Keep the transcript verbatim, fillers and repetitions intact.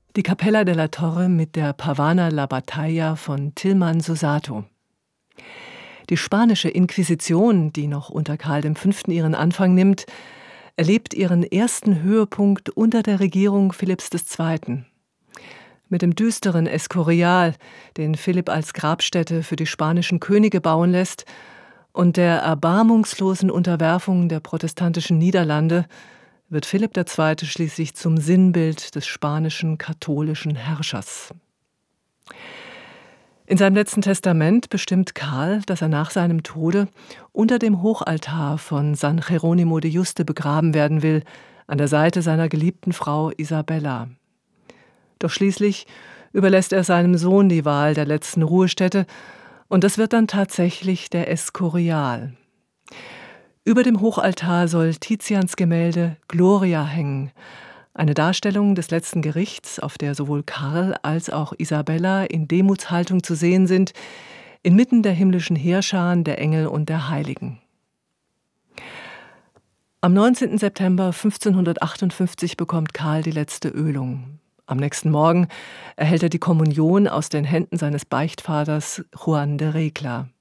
Die Capella della Torre mit der Pavana la Battaglia von Tilman Susato. Die spanische Inquisition, die noch unter Karl der Fünfte ihren Anfang nimmt, erlebt ihren ersten Höhepunkt unter der Regierung Philipps des Zweiten. Mit dem düsteren Escorial, den Philipp als Grabstätte für die spanischen Könige bauen lässt, und der erbarmungslosen Unterwerfung der protestantischen Niederlande wird Philipp der Zweite schließlich zum Sinnbild des spanischen katholischen Herrschers. In seinem letzten Testament bestimmt Karl, dass er nach seinem Tode unter dem Hochaltar von San Jerónimo de Juste begraben werden will, an der Seite seiner geliebten Frau Isabella. Doch schließlich überlässt er seinem Sohn die Wahl der letzten Ruhestätte, und das wird dann tatsächlich der Escorial. Über dem Hochaltar soll Tizians Gemälde Gloria hängen, eine Darstellung des letzten Gerichts, auf der sowohl Karl als auch Isabella in Demutshaltung zu sehen sind, inmitten der himmlischen Heerscharen der Engel und der Heiligen. Am neunzehnten September fünfzehnhundertachtundfünfzig bekommt Karl die letzte Ölung. Am nächsten Morgen erhält er die Kommunion aus den Händen seines Beichtvaters Juan de Recla.